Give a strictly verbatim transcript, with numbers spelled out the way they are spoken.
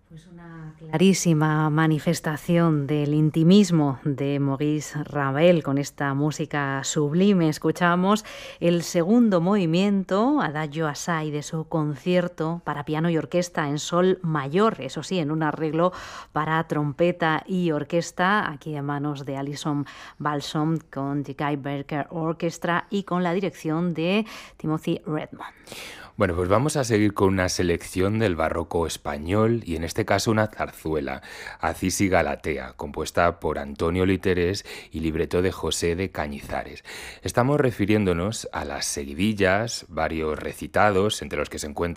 Pues una clarísima manifestación del intimismo de Maurice Ravel con esta música sublime. Escuchamos el segundo movimiento, Adagio Assai, de su concierto para piano y orquesta en sol mayor, eso sí, en un arreglo para trompeta y orquesta, aquí en manos de Alison Balsom con The Guy Barker Orchestra y con la dirección de Timothy Redmond. Bueno, pues vamos a seguir con una selección del barroco español y en este caso una zarzuela, Acis y Galatea, compuesta por Antonio Literés y libreto de José de Cañizares. Estamos refiriéndonos a las seguidillas, varios recitados, entre los que se encuentran